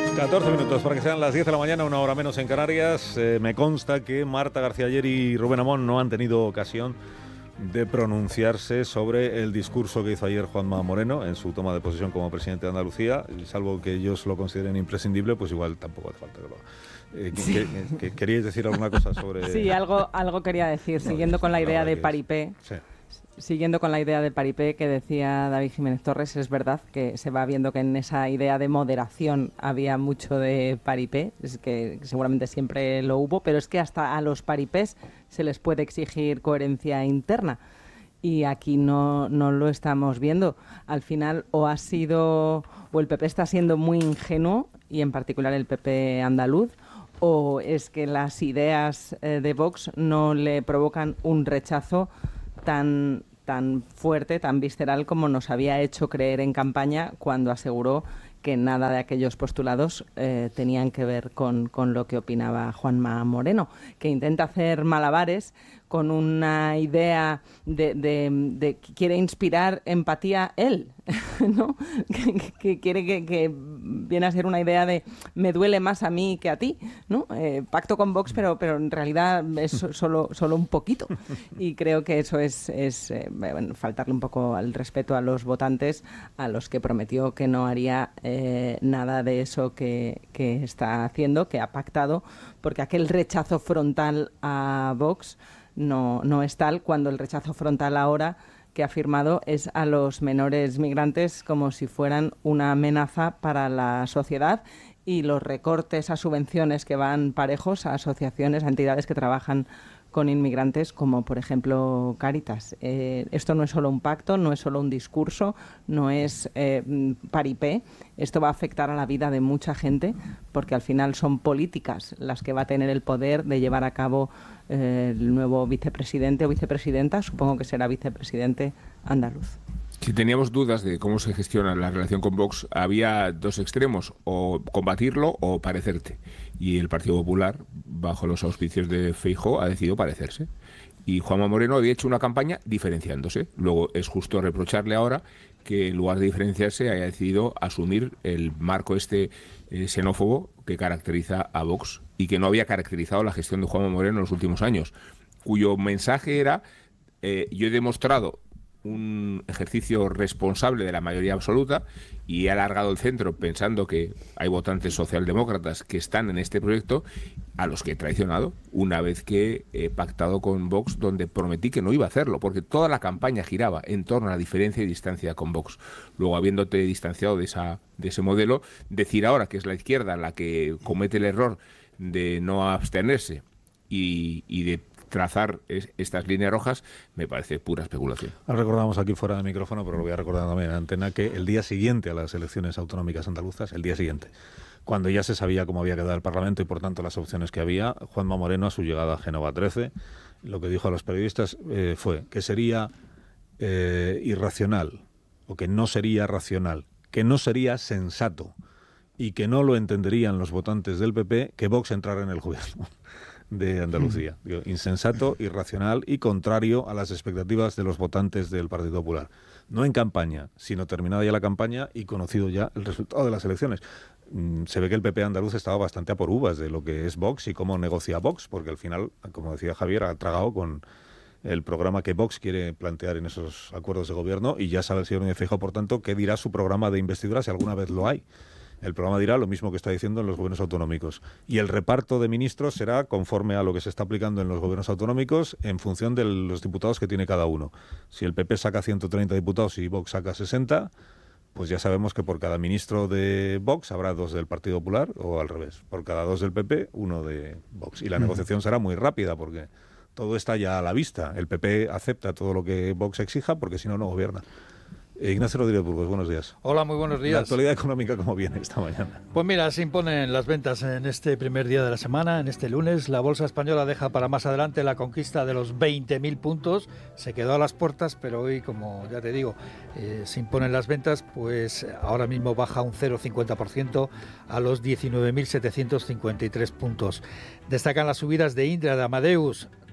14 minutos para que sean las 10 de la mañana, una hora menos en Canarias. Me consta que Marta García Ayer y Rubén Amón no han tenido ocasión de pronunciarse sobre el discurso que hizo ayer Juanma Moreno en su toma de posesión como presidente de Andalucía, salvo que ellos lo consideren imprescindible, pues igual tampoco hace falta que lo haga. ¿Queríais decir alguna cosa sobre...? Sí, algo quería decir, siguiendo con la idea de paripé. Sí. Siguiendo con la idea de paripé que decía David Jiménez Torres, es verdad que se va viendo que en esa idea de moderación había mucho de paripé, es que seguramente siempre lo hubo, pero es que hasta a los paripés se les puede exigir coherencia interna y aquí no lo estamos viendo. Al final o el PP está siendo muy ingenuo, y en particular el PP andaluz, o es que las ideas de Vox no le provocan un rechazo tan fuerte, tan visceral como nos había hecho creer en campaña cuando aseguró que nada de aquellos postulados tenían que ver con lo que opinaba Juanma Moreno, que intenta hacer malabares con una idea de que quiere inspirar empatía él, ¿no? que quiere que viene a ser una idea de me duele más a mí que a ti, ¿no? Pacto con Vox, pero en realidad es solo un poquito. Y creo que eso es faltarle un poco al respeto a los votantes, a los que prometió que no haría nada de eso que está haciendo, que ha pactado, porque aquel rechazo frontal a Vox no es tal, cuando el rechazo frontal ahora que ha firmado es a los menores migrantes como si fueran una amenaza para la sociedad, y los recortes a subvenciones que van parejos a asociaciones, a entidades que trabajan con inmigrantes, como por ejemplo Cáritas. Esto no es solo un pacto, no es solo un discurso, no es paripé. Esto va a afectar a la vida de mucha gente, porque al final son políticas las que va a tener el poder de llevar a cabo el nuevo vicepresidente o vicepresidenta, supongo que será vicepresidente andaluz. Si teníamos dudas de cómo se gestiona la relación con Vox, había dos extremos: o combatirlo o parecerte. Y el Partido Popular, bajo los auspicios de Feijóo, ha decidido parecerse. Y Juanma Moreno había hecho una campaña diferenciándose. Luego es justo reprocharle ahora que en lugar de diferenciarse haya decidido asumir el marco xenófobo que caracteriza a Vox y que no había caracterizado la gestión de Juanma Moreno en los últimos años, cuyo mensaje era yo he demostrado un ejercicio responsable de la mayoría absoluta y he alargado el centro pensando que hay votantes socialdemócratas que están en este proyecto, a los que he traicionado una vez que he pactado con Vox, donde prometí que no iba a hacerlo, porque toda la campaña giraba en torno a la diferencia y distancia con Vox. Luego, habiéndote distanciado de ese modelo, decir ahora que es la izquierda la que comete el error de no abstenerse y de trazar estas líneas rojas, me parece pura especulación. Recordamos aquí fuera de micrófono, pero lo voy a recordar también en antena, que el día siguiente a las elecciones autonómicas andaluzas, el día siguiente, cuando ya se sabía cómo había quedado el Parlamento y por tanto las opciones que había, Juanma Moreno, a su llegada a Génova 13, lo que dijo a los periodistas fue que sería irracional, o que no sería racional, que no sería sensato y que no lo entenderían los votantes del PP que Vox entrara en el gobierno de Andalucía. Digo, insensato, irracional y contrario a las expectativas de los votantes del Partido Popular. No en campaña, sino terminada ya la campaña y conocido ya el resultado de las elecciones. Se ve que el PP andaluz estaba bastante a por uvas de lo que es Vox y cómo negocia Vox, porque al final, como decía Javier, ha tragado con el programa que Vox quiere plantear en esos acuerdos de gobierno, y ya sabe el señor Núñez Feijóo, por tanto, qué dirá su programa de investidura, si alguna vez lo hay. El programa dirá lo mismo que está diciendo en los gobiernos autonómicos. Y el reparto de ministros será conforme a lo que se está aplicando en los gobiernos autonómicos, en función de los diputados que tiene cada uno. Si el PP saca 130 diputados y Vox saca 60, pues ya sabemos que por cada ministro de Vox habrá 2 del Partido Popular, o al revés. Por cada 2 del PP, 1 de Vox. Y la negociación será muy rápida, porque todo está ya a la vista. El PP acepta todo lo que Vox exija, porque si no, no gobierna. Ignacio Rodríguez Burgos, buenos días. Hola, muy buenos días. La actualidad económica, ¿cómo viene esta mañana? Pues mira, se imponen las ventas en este primer día de la semana, en este lunes. La bolsa española deja para más adelante la conquista de los 20.000 puntos. Se quedó a las puertas, pero hoy, como ya te digo, se imponen las ventas, pues ahora mismo baja un 0,50% a los 19.753 puntos. Destacan las subidas de Indra, de Amadeus,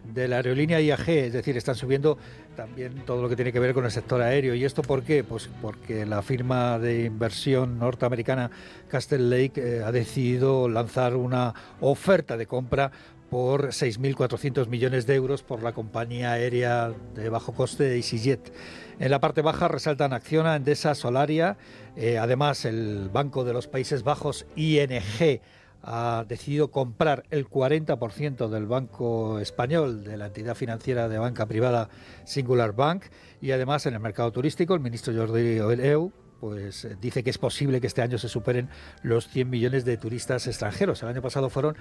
de la aerolínea IAG, es decir, están subiendo también todo lo que tiene que ver con el sector aéreo. ¿Y esto por qué? Pues porque la firma de inversión norteamericana Castlelake ha decidido lanzar una oferta de compra por 6.400 millones de euros por la compañía aérea de bajo coste EasyJet. En la parte baja resaltan Acciona, Endesa, Solaria. Además, el Banco de los Países Bajos, ING, ha decidido comprar el 40% del Banco Español, de la entidad financiera de banca privada Singular Bank. Y además, en el mercado turístico, el ministro Jordi Hereu pues dice que es posible que este año se superen los 100 millones de turistas extranjeros. El año pasado fueron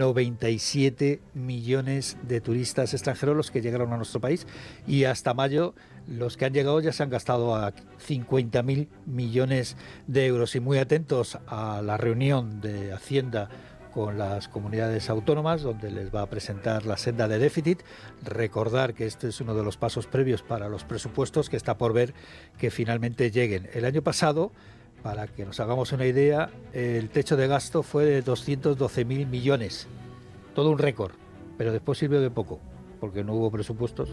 97 millones de turistas extranjeros los que llegaron a nuestro país, y hasta mayo los que han llegado ya se han gastado a 50.000 millones de euros. Y muy atentos a la reunión de Hacienda con las comunidades autónomas, donde les va a presentar la senda de déficit. Recordar que este es uno de los pasos previos para los presupuestos, que está por ver que finalmente lleguen. El año pasado, para que nos hagamos una idea, el techo de gasto fue de 212.000 millones. Todo un récord, pero después sirvió de poco, porque no hubo presupuestos.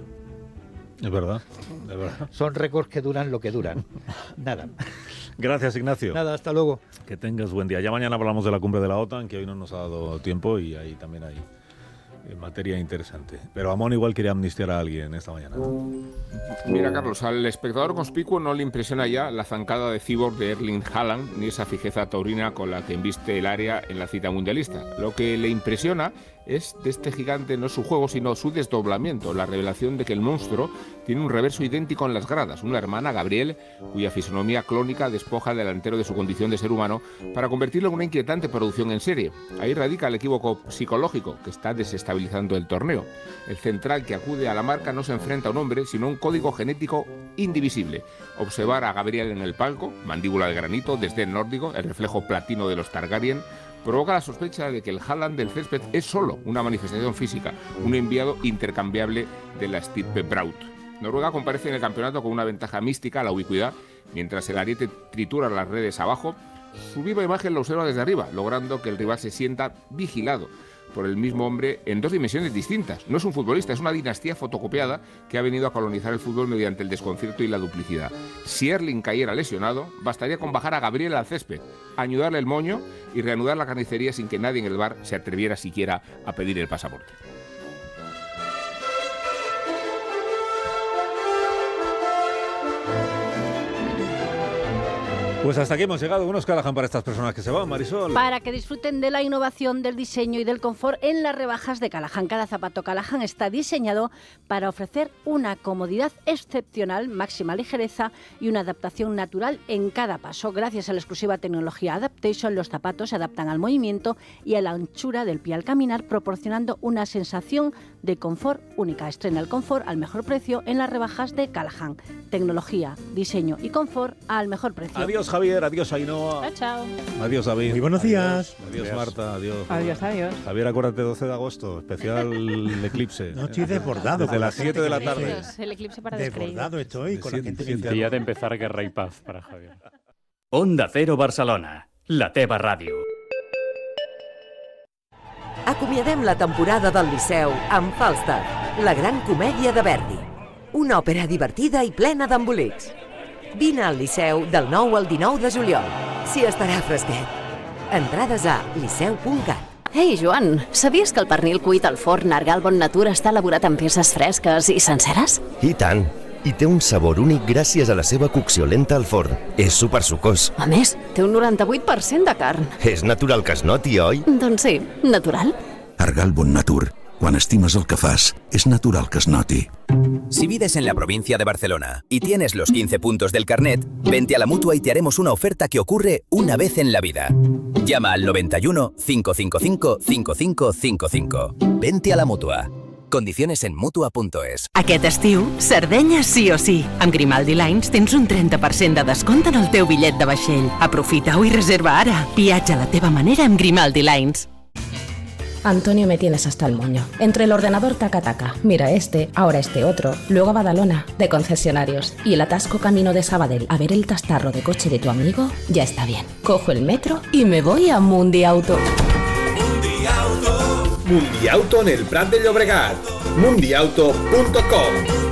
Es verdad, es verdad. Son récords que duran lo que duran. Nada. Gracias, Ignacio. Nada, hasta luego. Que tengas buen día. Ya mañana hablamos de la cumbre de la OTAN, que hoy no nos ha dado tiempo, y ahí también hay materia interesante. Pero Amón igual quería amnistiar a alguien esta mañana. Mira, Carlos, al espectador conspicuo no le impresiona ya la zancada de Cyborg de Erling Haaland, ni esa fijeza taurina con la que embiste el área en la cita mundialista. Lo que le impresiona es de este gigante no su juego, sino su desdoblamiento, la revelación de que el monstruo tiene un reverso idéntico en las gradas, una hermana, Gabriel, cuya fisonomía clónica despoja al delantero de su condición de ser humano para convertirlo en una inquietante producción en serie. Ahí radica el equívoco psicológico que está desestabilizando el torneo. El central que acude a la marca no se enfrenta a un hombre, sino a un código genético indivisible. Observar a Gabriel en el palco, mandíbula de granito, desdén nórdico, el reflejo platino de los Targaryen, provoca la sospecha de que el Haaland del césped es solo una manifestación física, un enviado intercambiable de la estirpe Braut. Noruega comparece en el campeonato con una ventaja mística, la ubicuidad, mientras el ariete tritura las redes abajo. Su viva imagen lo observa desde arriba, logrando que el rival se sienta vigilado por el mismo hombre en dos dimensiones distintas. No es un futbolista, es una dinastía fotocopiada que ha venido a colonizar el fútbol mediante el desconcierto y la duplicidad. Si Erling cayera lesionado, bastaría con bajar a Gabriel al césped, añudarle el moño y reanudar la carnicería sin que nadie en el bar se atreviera siquiera a pedir el pasaporte. Pues hasta aquí hemos llegado. Unos Callahan para estas personas que se van, Marisol. Para que disfruten de la innovación, del diseño y del confort en las rebajas de Callahan. Cada zapato Callahan está diseñado para ofrecer una comodidad excepcional, máxima ligereza y una adaptación natural en cada paso. Gracias a la exclusiva tecnología Adaptation, los zapatos se adaptan al movimiento y a la anchura del pie al caminar, proporcionando una sensación de confort única. Estrena el confort al mejor precio en las rebajas de Callahan. Tecnología, diseño y confort al mejor precio. Adiós, Javier. Adiós, Ainhoa. Chao. Adiós, David. Muy buenos días. Adiós, Marta. Adiós. Adiós. Javier, acuérdate, 12 de agosto, especial eclipse. No, estoy desbordado. Desde las 7 de la tarde. El eclipse para descreídos. Desbordado estoy con la gente. Día de empezar Guerra y Paz para Javier. Onda Cero Barcelona, la teva ràdio. Acomiadem la temporada del Liceu amb Falstaff, la gran comèdia de Verdi. Una òpera divertida i plena d'embolics. Vine al Liceu del 9 al 19 de juliol. S'hi estarà fresquet. Entrades a liceu.cat. Ei, Joan, sabies que el pernil cuit al forn Argal Bon Natura està elaborat amb peces fresques i senceres? I tant! I té un sabor únic gràcies a la seva cocció lenta al forn. És supersucós. A més, té un 98% de carn. És natural que es noti, oi? Doncs sí, natural. Argal Bon Natur. Cuando estimas el que fas, es natural que es noti. Si vives en la provincia de Barcelona y tienes los 15 puntos del carnet, vente a la Mutua y te haremos una oferta que ocurre una vez en la vida. Llama al 91 555 5555. Vente a la Mutua. Condiciones en Mutua.es. Aquest estiu, Sardenya sí o sí. Amb Grimaldi Lines tens un 30% de descompte en el teu bitllet de vaixell. Aprofita-ho i reserva ara. Viatja a la teva manera amb Grimaldi Lines. Antonio, me tienes hasta el moño. Entre el ordenador taca-taca, mira este, ahora este otro, luego a Badalona, de concesionarios, y el atasco camino de Sabadell a ver el tastarro de coche de tu amigo, ya está bien. Cojo el metro y me voy a Mundiauto. Mundiauto en el Prat de Llobregat. mundiauto.com.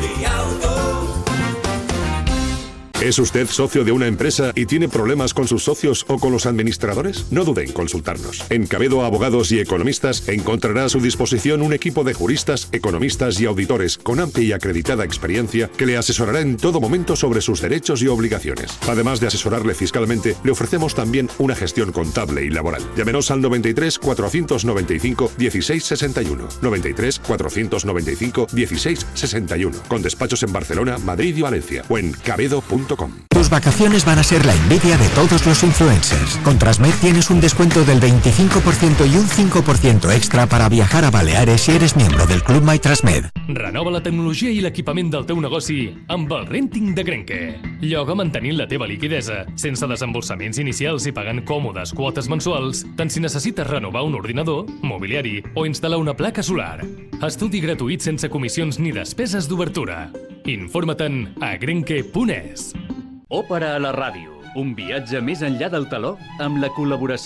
¿Es usted socio de una empresa y tiene problemas con sus socios o con los administradores? No dude en consultarnos. En Cabedo Abogados y Economistas encontrará a su disposición un equipo de juristas, economistas y auditores con amplia y acreditada experiencia que le asesorará en todo momento sobre sus derechos y obligaciones. Además de asesorarle fiscalmente, le ofrecemos también una gestión contable y laboral. Llámenos al 93 495 1661. 93 495 1661. Con despachos en Barcelona, Madrid y Valencia. O en cabedo.com. Tus vacaciones van a ser la envidia de todos los influencers. Con Transmed tienes un descuento del 25% y un 5% extra para viajar a Baleares si eres miembro del Club My Transmed. Renova la tecnologia i l'equipament del teu negoci amb el Renting de Grenke. Lloga mantenint la teva liquidesa, sense desembolsaments inicials i pagant còmodes quotes mensuals, tant si necessites renovar un ordinador, mobiliari o instal·lar una placa solar. Estudi gratuït sense comissions ni despeses d'obertura. Informa-te'n a grenke.es. Òpera a la ràdio. Un viatge més enllà del teló amb la col·laboració